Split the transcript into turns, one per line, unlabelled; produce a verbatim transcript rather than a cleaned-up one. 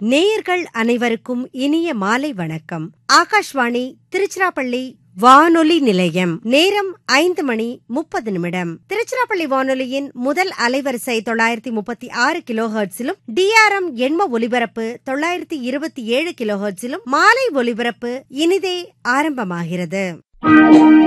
நேயர்கள் அனைவருக்கும் இனிய மாலை வணக்கம். ஆகாஷ்வாணி திருச்சிராப்பள்ளி வானொலி நிலையம். நேரம் ஐந்து மணி முப்பது நிமிடம். திருச்சிராப்பள்ளி வானொலியின் முதல் அலைவரிசை தொள்ளாயிரத்தி முப்பத்தி ஆறு கிலோ ஹெர்ட்ஸிலும் டிஆர்எம் எண்ம ஒலிபரப்பு தொள்ளாயிரத்தி இருபத்தி ஏழு கிலோ ஹெர்ட்ஸிலும் மாலை ஒலிபரப்பு இனிதே ஆரம்பமாகிறது.